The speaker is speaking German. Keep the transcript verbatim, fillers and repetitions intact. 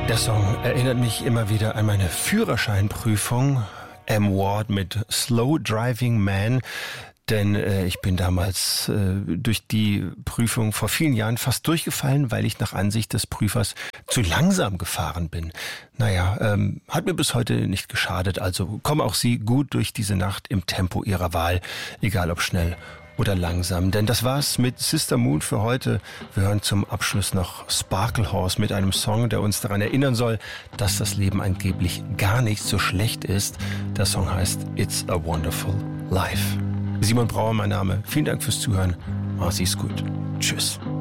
Der Song erinnert mich immer wieder an meine Führerscheinprüfung. M. Ward mit Slow Driving Man. Denn äh, ich bin damals äh, durch die Prüfung vor vielen Jahren fast durchgefallen, weil ich nach Ansicht des Prüfers zu langsam gefahren bin. Naja, ähm, hat mir bis heute nicht geschadet. Also kommen auch Sie gut durch diese Nacht im Tempo Ihrer Wahl, egal ob schnell oder langsam. Denn das war's mit Sister Moon für heute. Wir hören zum Abschluss noch Sparklehorse mit einem Song, der uns daran erinnern soll, dass das Leben angeblich gar nicht so schlecht ist. Der Song heißt It's a Wonderful Life. Simon Brauer, mein Name. Vielen Dank fürs Zuhören. Machen Sie es gut. Tschüss.